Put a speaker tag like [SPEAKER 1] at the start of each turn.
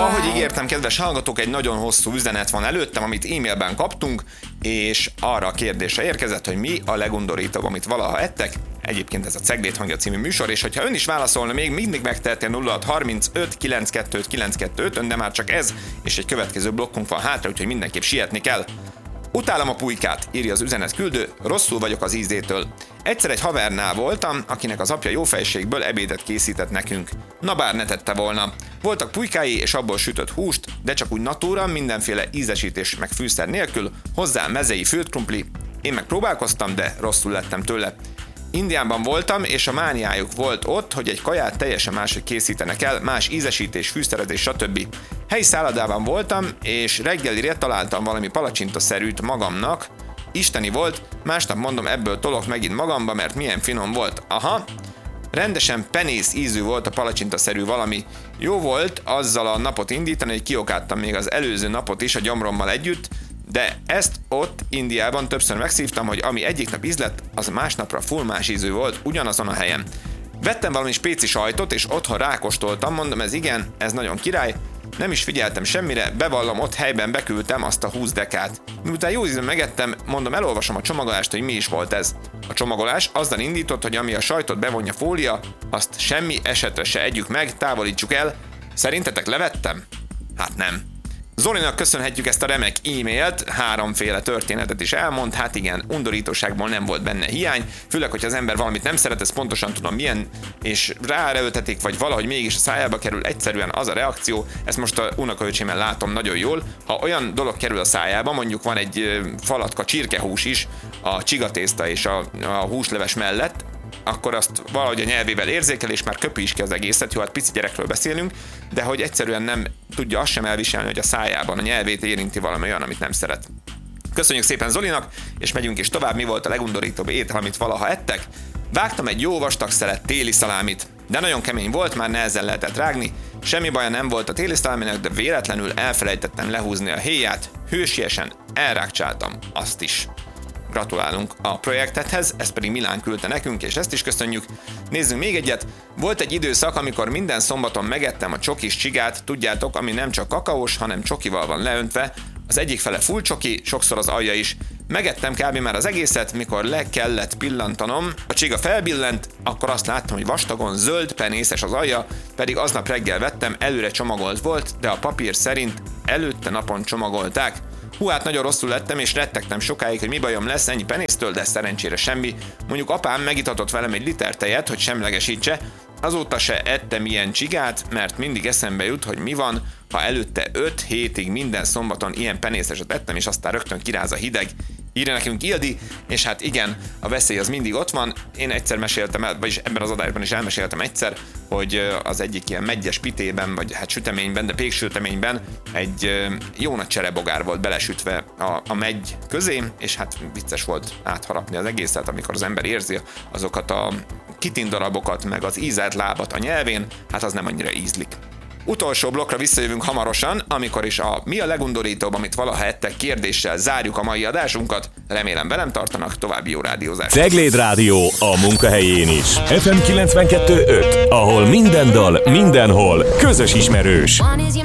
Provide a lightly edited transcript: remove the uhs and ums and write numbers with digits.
[SPEAKER 1] Ahogy ígértem, kedves hallgatók, egy nagyon hosszú üzenet van előttem, amit e-mailben kaptunk, és arra a kérdésre érkezett, hogy mi a legundorítóbb, amit valaha ettek. Egyébként ez a Ceglét hangja című műsor, és hogyha ön is válaszolna, még mindig megteheti 0635 925 925, de már csak ez, és egy következő blokkunk van hátra, úgyhogy mindenképp sietni kell. Utálom a pulykát, írja az üzenet küldő, rosszul vagyok az ízétől. Egyszer egy havernál voltam, akinek az apja jó fejségből ebédet készített nekünk. Na bár ne tette volna. Voltak pulykái és abból sütött húst, de csak úgy natúra, mindenféle ízesítés meg fűszer nélkül, hozzá mezei főtt krumpli. Én meg próbálkoztam, de rosszul lettem tőle. Indiánban voltam, és a mániájuk volt ott, hogy egy kaját teljesen máshogy készítenek el, más ízesítés, fűszerezés, stb. Helyi szállodában voltam, és reggelire találtam valami palacsintaszerűt magamnak. Isteni volt, másnap mondom, ebből tolok megint magamba, mert milyen finom volt. Aha, rendesen penész ízű volt a palacsintaszerű valami. Jó volt azzal a napot indítani, hogy kiokáttam még az előző napot is a gyomrommal együtt, de ezt ott Indiában többször megszívtam, hogy ami egyik nap ízlett, az másnapra full más ízű volt ugyanazon a helyen. Vettem valami spéci sajtot, és otthon rákóstoltam, mondom, ez igen, ez nagyon király, nem is figyeltem semmire, bevallom, ott helyben beküldtem azt a 20 dekát. Miután jó ízűen megettem, mondom, elolvasom a csomagolást, hogy mi is volt ez. A csomagolás azzal indított, hogy ami a sajtot bevonja fólia, azt semmi esetre se együk meg, távolítsuk el. Szerintetek levettem? Hát nem. Zolinak köszönhetjük ezt a remek e-mailt, háromféle történetet is elmond, hát igen, undorítóságból nem volt benne hiány, főleg, hogyha az ember valamit nem szeret, ezt pontosan tudom milyen, és ráerőltetik, vagy valahogy mégis a szájába kerül, egyszerűen az a reakció, ezt most a unokaöcsémen látom nagyon jól, ha olyan dolog kerül a szájába, mondjuk van egy falatka csirkehús is, a csigatészta és a húsleves mellett, akkor azt valahogy a nyelvével érzékel, és már köpi is ki az egészet. Jó, hát pici gyerekről beszélünk, de hogy egyszerűen nem tudja azt sem elviselni, hogy a szájában a nyelvét érinti valami olyan, amit nem szeret. Köszönjük szépen Zolinak, és megyünk is tovább. Mi volt a legundorítóbb étel, amit valaha ettek? Vágtam egy jó vastag szelet téli szalámit, de nagyon kemény volt, már nehezen lehetett rágni. Semmi baja nem volt a téli szaláminak, de véletlenül elfelejtettem lehúzni a héját, hősiesen elrágcsáltam azt is. Gratulálunk a projektethez, ezt pedig Milán küldte nekünk, és ezt is köszönjük. Nézzünk még egyet. Volt egy időszak, amikor minden szombaton megettem a csokis csigát, tudjátok, ami nem csak kakaós, hanem csokival van leöntve. Az egyik fele full csoki, sokszor az alja is. Megettem kb. Már az egészet, mikor le kellett pillantanom. A csiga felbillent, akkor azt láttam, hogy vastagon zöld, penészes az alja, pedig aznap reggel vettem, előre csomagolt volt, de a papír szerint előtte napon csomagolták. Hú, hát nagyon rosszul lettem, és rettegtem sokáig, hogy mi bajom lesz ennyi penésztől, de szerencsére semmi. Mondjuk apám megitatott velem egy liter tejet, hogy semlegesítse. Azóta se ettem ilyen csigát, mert mindig eszembe jut, hogy mi van, ha előtte 5 hétig minden szombaton ilyen penészeset ettem, és aztán rögtön kiráz a hideg. Írja nekünk Ildi, és hát igen, a veszély az mindig ott van. Én egyszer meséltem el, vagyis ebben az adásban is elmeséltem egyszer, hogy az egyik ilyen meggyes pitében, vagy hát süteményben, de péksüteményben egy jó nagy cserebogár volt belesütve a meggy közé, és hát vicces volt átharapni az egészet, amikor az ember érzi azokat a kitindarabokat, meg az ízelt lábat a nyelvén, hát az nem annyira ízlik. Utolsó blokkra visszajövünk hamarosan, amikor is a mi a legundorítóbb, amit valaha ettek kérdéssel zárjuk a mai adásunkat. Remélem velem tartanak, további jó rádiózást.
[SPEAKER 2] Cegléd Rádió a munkahelyén is. FM 92.5, ahol minden dal, mindenhol közös ismerős.